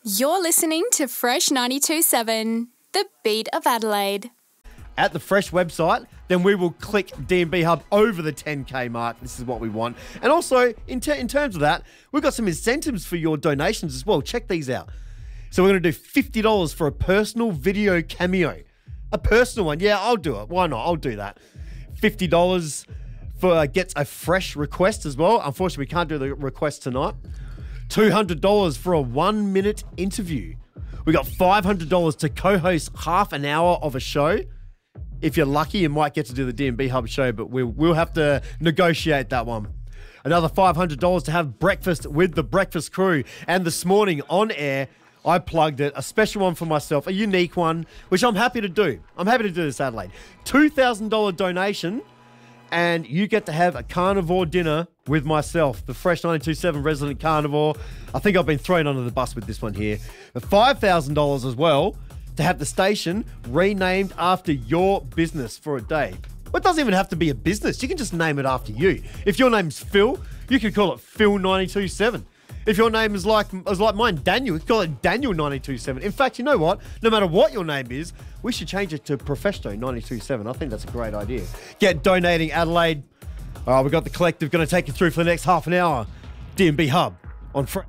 You're listening to Fresh 92.7, the beat of Adelaide. At the Fresh website, then we will click D&B Hub over the 10K mark. This is what we want. And also, in terms of that, we've got some incentives for your donations as well. Check these out. So we're going to do $50 for a personal video cameo. A personal one. Yeah, I'll do it. Why not? I'll do that. $50 for gets a fresh request as well. Unfortunately, we can't do the request tonight. $200 for a 1-minute interview. We got $500 to co-host half an hour of a show. If you're lucky, you might get to do the D&B Hub show, but we'll have to negotiate that one. Another $500 to have breakfast with the breakfast crew. And this morning on air, I plugged it, a special one for myself, a unique one, which I'm happy to do. I'm happy to do this, Adelaide. $2,000 donation, and you get to have a carnivore dinner with myself, the Fresh 92.7 resident carnivore. I think I've been thrown under the bus with this one here. But $5,000 as well to have the station renamed after your business for a day. Well, it doesn't even have to be a business. You can just name it after you. If your name's Phil, you can call it Phil 92.7. If your name is like mine, Daniel, you can call it Daniel 92.7. In fact, you know what? No matter what your name is, we should change it to Profesto 92.7. I think that's a great idea. Get donating, Adelaide. All right, we've got the collective going to take you through for the next half an hour. D&B Hub on Fresh.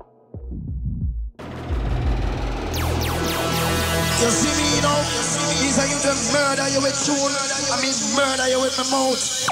You see me, you know, these are you the murder you with tune. I mean murder you with my mouth.